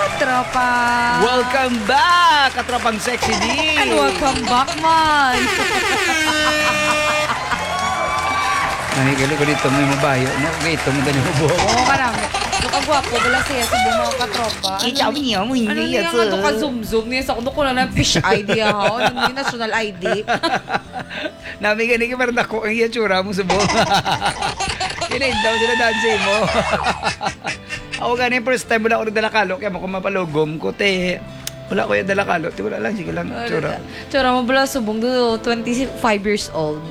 Katropa! Welcome back, katropang sexy D! And welcome back, man! Nahigali ko dito, may mabayo. Ito, may ganyan mo buhok. Oo, karami. Nakagwapo, wala siya sa mga katropa. Ikaw niya, mo Ano hindi niya nga ito ka-zoom-zoom niya sa kuno ko na ng fish ID ha? Ano yung national ID? Nami gani ka parang ako ang itsura mo sa buhok. Kinain daw sila dansin mo. Ako gani, first time wala ako nagdalakalo, kaya ako mapalugom ko, te. Wala ko yung dalakalo, te, wala lang, sige lang, tsura. Tsura mo pala, subong do, 25 years old.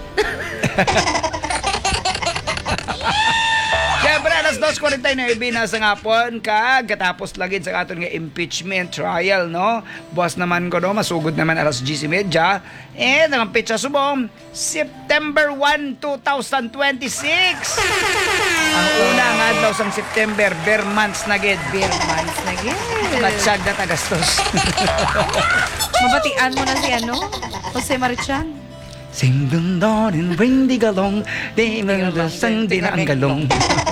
Siyempre, alas 2:49 na sa ngapon, katapos lagid sa aton nga impeachment trial, no? Buwas naman ko, no? Masugod naman alas 10:30. Ang pitsa subong, September 1, 2026. Ang una nga daw sa September, bare months na gid. Beer months na gid. Matsag na tagastos. Mabatian mo na si ano? Jose Marichan. Sing dun don and ring di galong, di sang di na ang galong.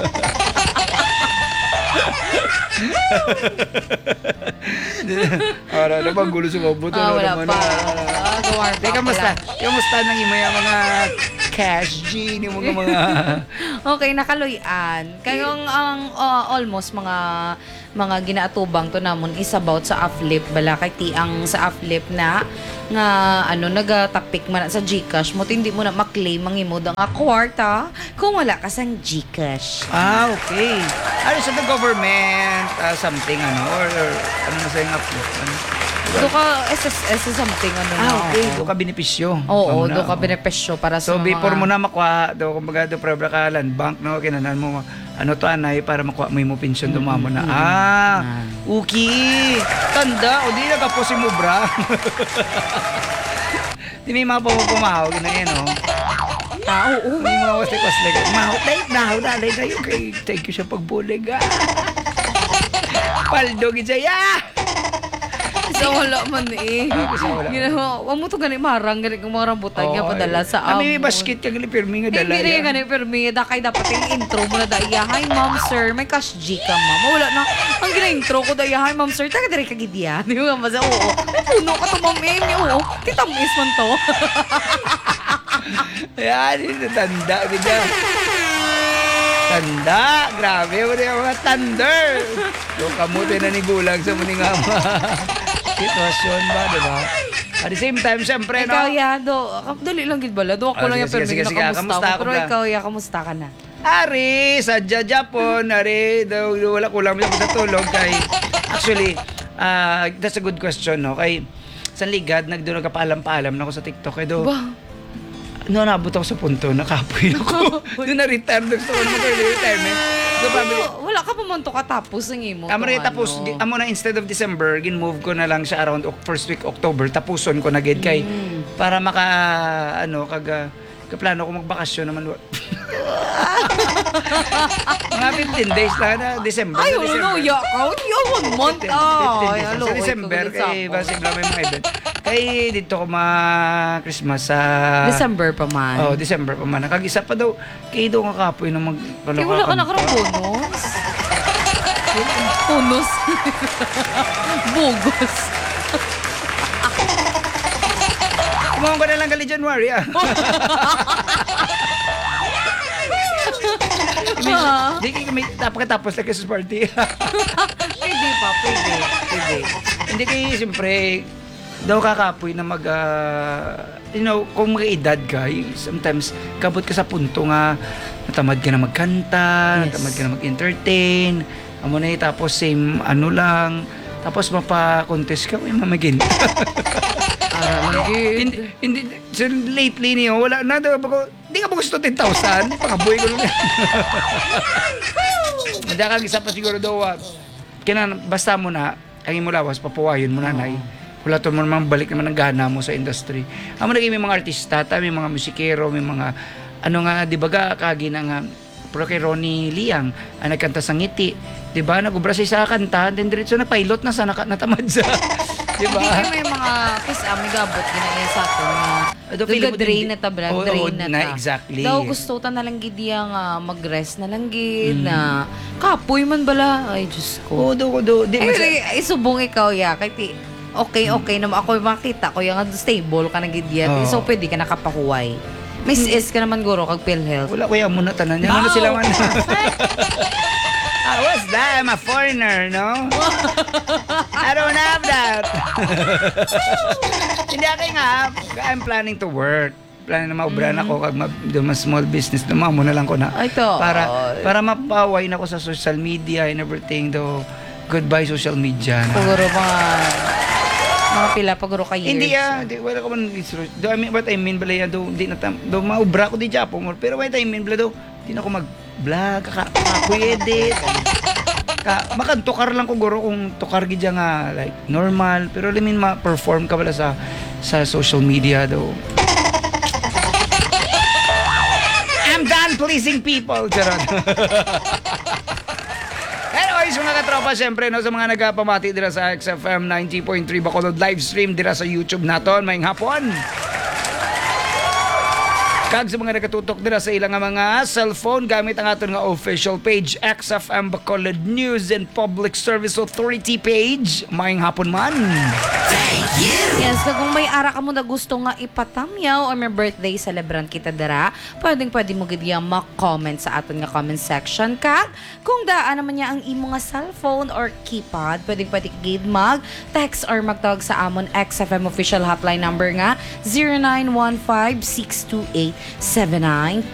Ara na bang gulo sa mabuto Wala naman. pa. Gawar pa. Kamusta? Kamusta nang imo yung mga cash G ni mga Okay, nakaluyan. Kayong ang almost mga ginaatubang to namon is about sa aflip bala kay tiang sa aflip na nga ano nagatapik man sa GCash mo hindi mo na maklaim ang imo nga kwarta kung wala ka sang GCash. Okay. Ano sa the government something ano or ano na sa yung upload? Do ka SSS something ano na. Okay. Do ka benepisyo. Oo, do ka benepisyo para sa So mga... before mo na makuha do kumbaga do prebra ka land bank no kinanan mo ano to anay para makuha mo pension do mo na. Okay. Tanda o di na po si mo bra. Di may mga pumahaw ganyan no. Oo. May mga wasik-wasik. Mahaw dahil kayo kay thank you sa pagbulig. Paldo gid saya. So wala man eh. Wala. Ginawa, wag mo to gani marang gani kung mga rambutan nga padala sa Kami may basket kang pirmi nga dala. Hindi gani permi da kay dapat yung intro mo na daya. Hi ma'am sir, may cash G ka ma'am. Wala na. Ang gina-intro ko daya. Hi ma'am sir, taga diri ka gidiya. Di ba masa oo. Puno ka to ma'am eh. Oo. Kitamis man to. Yan, tanda gida. Tanda, grabe mo na yung mga thunder. Yung kamuti na ni Gulang sa muning ama. Sitwasyon ba, di ba? At the same time, siyempre, no? Ikaw ya, dali lang gid bala. Do ako lang yung permi na kamusta ko. Pero ikaw ya, kamusta ka na? Ari, sa Japon, Ari, daw, wala ko lang sa tulog kay, actually, that's a good question, no? Kay, sa ligad, nagdoon nagkapaalam-paalam na ako sa TikTok, kay do, no, nabot ako sa punto, nakapoy ako. Doon na-retire, gusto ko na mag-retirement. So, Wala ka pa man to katapos ng imo. amo na tapos, amo na instead of December, gin-move ko na lang siya around first week October, tapuson ko na gid kay, para maka, kaplano ko magbakasyon naman. Mga 15 days lang na December. Ay, no, ya ka. Yung 1 month. 15 days. Sa December, kay Basibla may mga event. Kay dito ko Christmas sa... December pa man. Oh, December pa man. Nakag-isa pa daw. Kay daw nga kapoy na Kaya wala ka nakarang bonus. Bonus. Bugos. Kumawang ka na lang gali January, ah. Di kami tapos na Christmas party. Pwede pa, pwede. Hindi kayo, siyempre, daw kakapoy na kung mag-edad ka, sometimes kabot ka sa punto nga natamad ka na magkanta, natamad ka na mag-entertain, amo na tapos same ano lang, tapos mapa-contest ka, may mamagin. Hindi, so lately niyo, wala na daw ako, hindi ka ba gusto 10,000? Pangaboy ko lang. Hindi ka isa pa siguro daw, basta mo na, ang imo lawas, papuwayon mo na, nay. Wala to mo naman balik naman ang gana mo sa industry. Amo naging may mga artista, may mga musikero, may mga, di ba kagi na nga, pero kay Ronnie Liang, ang nagkanta sa Ngiti, di ba, nag-ubra siya sa kanta, then diretso na pilot na sa natamad sa, di ba? Hindi may mga may gabot ginaya sa ato na Drain na ta, brad. Drain na ta. Exactly. Daw gusto ta na lang gid nga mag-rest na lang gid na kapoy man bala. Ay, Diyos ko. Do. Di man Isubong ikaw, ya. Kay ti, okay naman. Ako makita ko yung stable ka na gid yan. Oo. So, pwede ka nakapakuway. Miss S ka naman, guro, kag PhilHealth. wala kuya muna tanan. Yan muna sila man. What's that? I'm a foreigner, no? I don't have that. Hindi ako nga. I'm planning to work. Planning na maubran ako kag small business na mo na lang ko na. Ito. Para mapaway na ko sa social media and everything do. Goodbye social media. Paguro mga pila paguro ka years. Hindi wala ko man do I mean what I mean bala yan do di na do maubra ko di Japo mo pero what I mean bala do di na ko mag-vlog pwede makantukar lang ko guro kung tukar gid nga like normal pero I mean ma-perform ka bala sa social media do. I'm done pleasing people. Charot. Anyways, mga katropa, syempre, no, sa mga nagpamati dira sa XFM 90.3 Bacolod live stream dira sa YouTube naton, mayong hapon. Kag sa mga nagatutok dira sa ilang mga cellphone gamit ang aton nga official page XFM Bacolod News and Public Service Authority page, mayong hapon man. Yes, kung may ara ka mo na gusto nga ipatamyaw or may birthday celebrant kita dara, pwede mo gid ma-comment sa aton nga comment section. Kag kung daan naman niya ang imo nga cellphone or keypad, pwede gid mag-text or magtawag sa amon XFM official hotline number nga 0915-628-7922.